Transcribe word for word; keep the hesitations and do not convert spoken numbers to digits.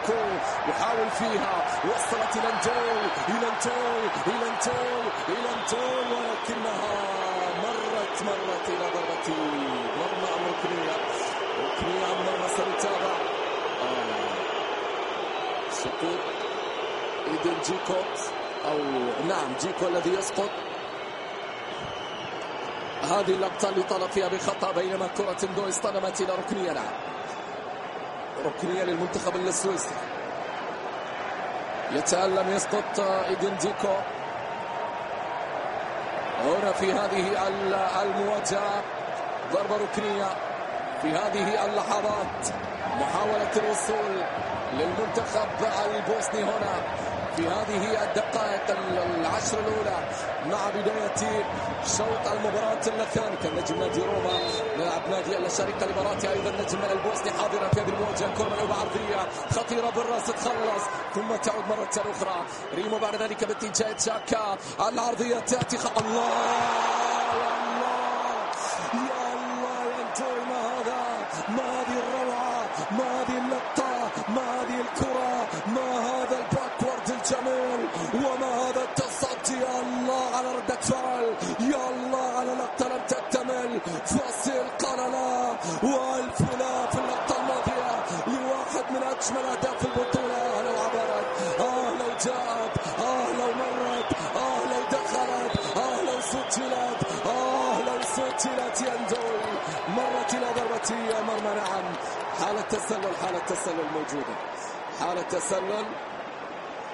جيكو يحاول فيها، وصلت إلى نتول إلى نتول إلى نتول إلى نتول ولكنها مرت مرت إلى ضربة مرمى أم ركنية. ركنية أم مرمى سنتابع. آه. سقوط إيدن جيكو أو نعم جيكو الذي يسقط. هذه اللقطة اللي طلب فيها بخطأ بينما كرة اندو اصطدمت إلى ركنية. نعم ركنية للمنتخب السويسري. يتألم يسقط إيدن جيكو هنا في هذه المواجهة. ضربة ركنية في هذه اللحظات. محاولة الوصول للمنتخب البوسني هنا في هذه الدقائق العشر الأولى مع بداية شوط المباراة الثاني. كان نجم نادي روما لاعب نادي الشركة الإماراتي أيضا نجم البوسني حاضرا في هذه المواجهة. كرة ملعوبة عرضية خطيرة بالراس تخلص ثم تعود مرة أخرى. ريمو بعد ذلك باتجاه شاكا. العرضية تأتي خ... الله يا الله يا الله يا انتوي. ما هذا؟ ما هذه الروعة؟ ما هذه اللقطة؟ ما هذه الكرة؟ ما هذا الباكورد الجميل؟ وما هذا التصدي؟ يا الله على ردة فعل، يا الله على لقطة لم تكتمل. فاصل قال لا والف لا في اللقطة الماضية لواحد من أجمل أهداف البطولة. آه لو عبرت، آه لو جاءت، آه لو مرت، آه لو دخلت، آه لو سجلت، آه لو سجلت. يندوي مرت إلى ضربة مرمى. نعم حالة تسلل، حالة تسلل موجودة، حالة تسلل